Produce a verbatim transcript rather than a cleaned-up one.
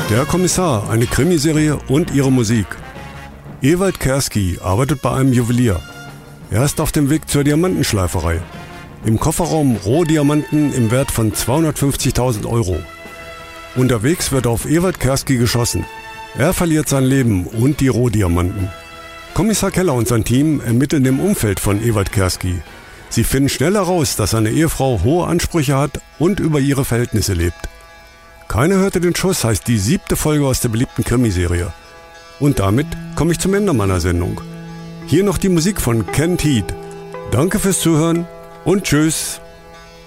Der Kommissar, eine Krimiserie und ihre Musik. Ewald Kerski arbeitet bei einem Juwelier. Er ist auf dem Weg zur Diamantenschleiferei. Im Kofferraum Rohdiamanten im Wert von zweihundertfünfzigtausend Euro. Unterwegs wird auf Ewald Kerski geschossen. Er verliert sein Leben und die Rohdiamanten. Kommissar Keller und sein Team ermitteln im Umfeld von Ewald Kerski. Sie finden schnell heraus, dass seine Ehefrau hohe Ansprüche hat und über ihre Verhältnisse lebt. Keiner hörte den Schuss heißt die siebte Folge aus der beliebten Krimiserie. Und damit komme ich zum Ende meiner Sendung. Hier noch die Musik von Ken Heat. Danke fürs Zuhören und tschüss.